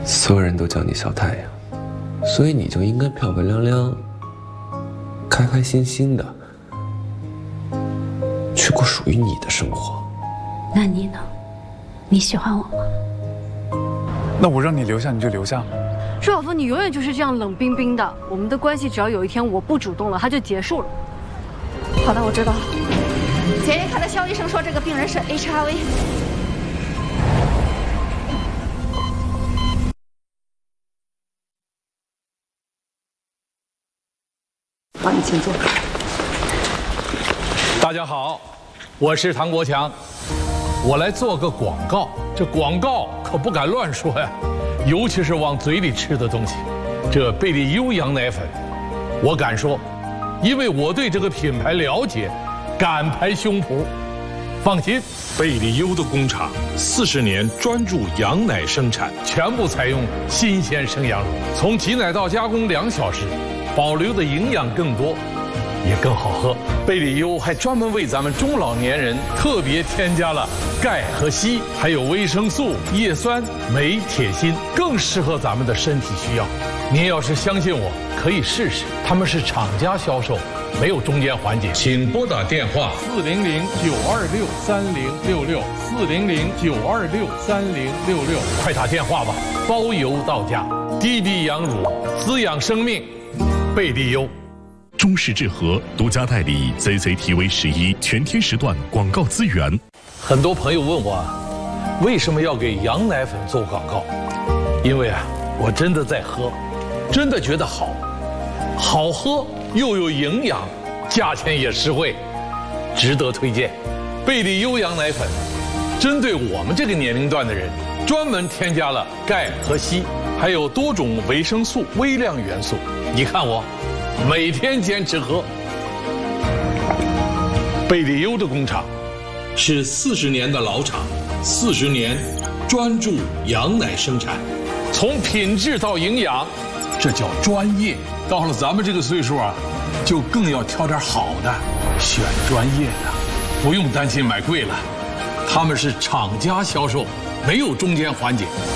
所有人都叫你小太阳，所以你就应该漂漂亮亮、开开心心的去过属于你的生活。 那你呢？你喜欢我吗？ 那我让你留下你就留下吗？ 舒晓峰，你永远就是这样冷冰冰的。我们的关系只要有一天我不主动了，它就结束了。 好的，我知道了。姐姐看到肖医生说这个病人是 HIV。 好，你请坐。 大家好，我是唐国强，我来做个广告。这广告可不敢乱说呀，尤其是往嘴里吃的东西。这贝利优羊奶粉，我敢说，因为我对这个品牌了解，敢拍胸脯。放心，贝利优的工厂40年专注羊奶生产，全部采用新鲜生羊乳，从挤奶到加工2小时，保留的营养更多，也更好喝。贝利优还专门为咱们中老年人特别添加了钙和硒，还有维生素、叶酸、镁、铁、锌，更适合咱们的身体需要。您要是相信我，可以试试。他们是厂家销售，没有中间环节。请拨打电话400-926-3066，400-926-3066，快打电话吧，包邮到家。低低羊乳，滋养生命，贝利优。 中式智和独家代理 CCTV11全天时段广告资源。 很多朋友问我，为什么要给羊奶粉做广告？因为我真的在喝，真的觉得好，好喝又有营养，价钱也实惠，值得推荐。贝利优羊奶粉，针对我们这个年龄段的人，专门添加了钙和硒，还有多种维生素、微量元素。你看我，每天坚持喝。贝利优的工厂是40年的老厂，40年专注羊奶生产，从品质到营养，这叫专业。到了咱们这个岁数就更要挑点好的，选专业的，不用担心买贵了。他们是厂家销售，没有中间环节。